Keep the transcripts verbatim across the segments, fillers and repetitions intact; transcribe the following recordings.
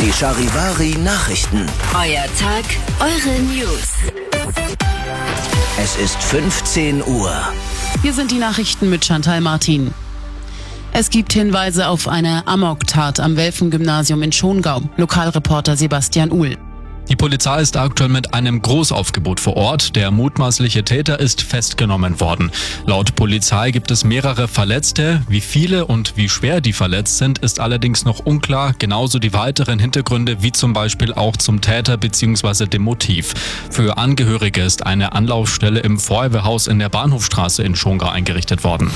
Die Charivari Nachrichten. Euer Tag, eure News. Es ist fünfzehn Uhr. Hier sind die Nachrichten mit Chantal Martin. Es gibt Hinweise auf eine Amok-Tat am Welfen-Gymnasium in Schongau. Lokalreporter Sebastian Uhl. Die Polizei ist aktuell mit einem Großaufgebot vor Ort. Der mutmaßliche Täter ist festgenommen worden. Laut Polizei gibt es mehrere Verletzte. Wie viele und wie schwer die verletzt sind, ist allerdings noch unklar. Genauso die weiteren Hintergründe, wie zum Beispiel auch zum Täter bzw. dem Motiv. Für Angehörige ist eine Anlaufstelle im Feuerwehrhaus in der Bahnhofstraße in Schongau eingerichtet worden.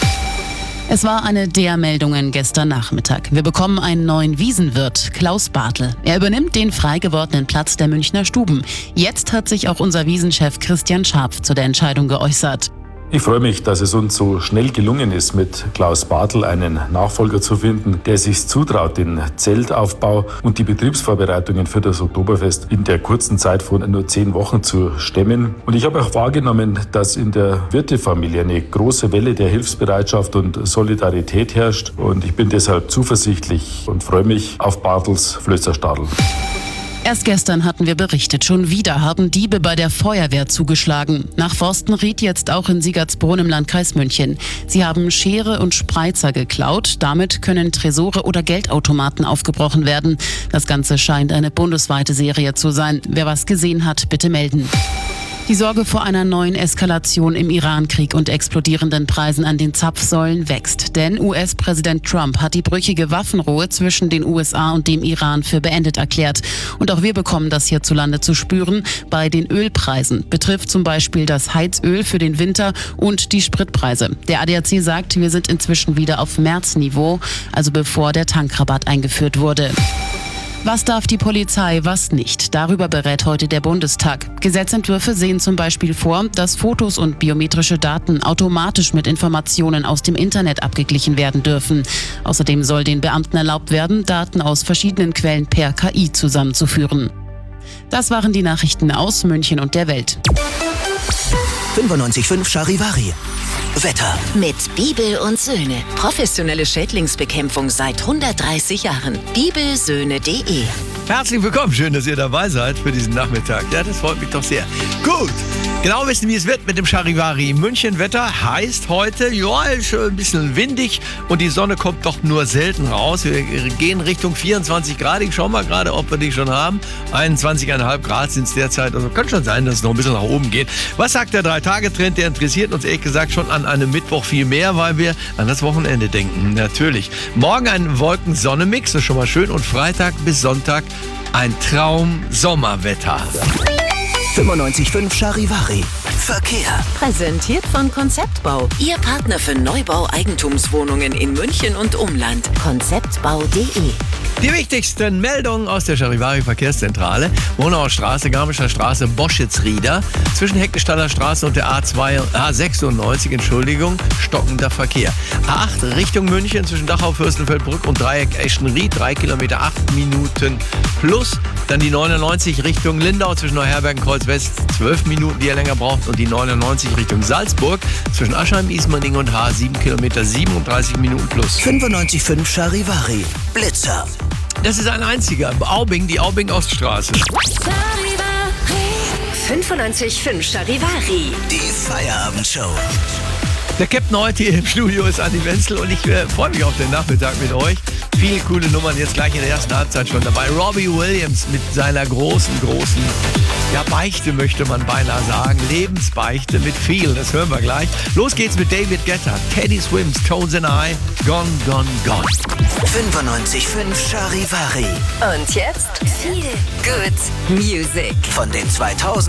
Es war eine der Meldungen gestern Nachmittag. Wir bekommen einen neuen Wiesenwirt, Klaus Bartel. Er übernimmt den frei gewordenen Platz der Münchner Stuben. Jetzt hat sich auch unser Wiesenchef Christian Scharpf zu der Entscheidung geäußert. Ich freue mich, dass es uns so schnell gelungen ist, mit Klaus Bartel einen Nachfolger zu finden, der sich zutraut, den Zeltaufbau und die Betriebsvorbereitungen für das Oktoberfest in der kurzen Zeit von nur zehn Wochen zu stemmen. Und ich habe auch wahrgenommen, dass in der Wirtefamilie eine große Welle der Hilfsbereitschaft und Solidarität herrscht. Und ich bin deshalb zuversichtlich und freue mich auf Bartels Flößerstadel. Erst gestern hatten wir berichtet, schon wieder haben Diebe bei der Feuerwehr zugeschlagen. Nach Forstenried jetzt auch in Siegertsbrunn im Landkreis München. Sie haben Schere und Spreizer geklaut. Damit können Tresore oder Geldautomaten aufgebrochen werden. Das Ganze scheint eine bundesweite Serie zu sein. Wer was gesehen hat, bitte melden. Die Sorge vor einer neuen Eskalation im Iran-Krieg und explodierenden Preisen an den Zapfsäulen wächst. Denn U S-Präsident Trump hat die brüchige Waffenruhe zwischen den U S A und dem Iran für beendet erklärt. Und auch wir bekommen das hierzulande zu spüren bei den Ölpreisen. Betrifft zum Beispiel das Heizöl für den Winter und die Spritpreise. Der A D A C sagt, wir sind inzwischen wieder auf Märzniveau, also bevor der Tankrabatt eingeführt wurde. Was darf die Polizei, was nicht? Darüber berät heute der Bundestag. Gesetzentwürfe sehen zum Beispiel vor, dass Fotos und biometrische Daten automatisch mit Informationen aus dem Internet abgeglichen werden dürfen. Außerdem soll den Beamten erlaubt werden, Daten aus verschiedenen Quellen per K I zusammenzuführen. Das waren die Nachrichten aus München und der Welt. fünfundneunzig Komma fünf Charivari. Wetter. Mit Bibel und Söhne. Professionelle Schädlingsbekämpfung seit hundertdreißig Jahren. bibelsöhne punkt de. Herzlich willkommen, schön, dass ihr dabei seid für diesen Nachmittag. Ja, das freut mich doch sehr. Gut, genau wissen, wie es wird mit dem Charivari. München Wetter heißt heute, ja, ist ein bisschen windig und die Sonne kommt doch nur selten raus. Wir gehen Richtung vierundzwanzig Grad. Ich schau mal gerade, ob wir die schon haben. einundzwanzig Komma fünf Grad sind es derzeit. Also kann schon sein, dass es noch ein bisschen nach oben geht. Was sagt der Drei-Tage-Trend? Der interessiert uns ehrlich gesagt schon an einem Mittwoch viel mehr, weil wir an das Wochenende denken. Natürlich. Morgen ein Wolken-Sonne-Mix, das ist schon mal schön. Und Freitag bis Sonntag ein Traum-Sommerwetter. fünfundneunzig Komma fünf Charivari. Verkehr. Präsentiert von Konzeptbau. Ihr Partner für Neubau-Eigentumswohnungen in München und Umland. konzeptbau punkt de. Die wichtigsten Meldungen aus der Charivari Verkehrszentrale. Monauer Straße, Garmischer Straße, Boschitz-Rieder. Zwischen Heckestaller Straße und der A zwei, A sechsundneunzig, Entschuldigung, stockender Verkehr. A acht Richtung München zwischen Dachau, Fürstenfeldbruck und Dreieck Eschenried. drei Kilometer, acht Minuten plus. Dann die neunundneunzig Richtung Lindau zwischen Neuherberg und Kreuz-West. zwölf Minuten, die ihr länger braucht. Und die neunundneunzig Richtung Salzburg zwischen Aschheim, Ismaning und Haar. sieben Kilometer, siebenunddreißig Minuten plus. fünfundneunzig Komma fünf Charivari. Blitzer. Das ist ein einziger. Aubing, die Aubing-Oststraße. fünfundneunzig Komma fünf Charivari. Die Feierabendshow. Der Captain heute hier im Studio ist Andi Wenzel und ich äh, freue mich auf den Nachmittag mit euch. Viele coole Nummern jetzt gleich in der ersten Halbzeit schon dabei. Robbie Williams mit seiner großen, großen, ja, Beichte möchte man beinahe sagen. Lebensbeichte mit viel, das hören wir gleich. Los geht's mit David Guetta, Teddy Swims, Tones and I, Gone, Gone, Gone. fünfundneunzig Komma fünf Charivari. Und jetzt viel Good Music. Von den zweitausend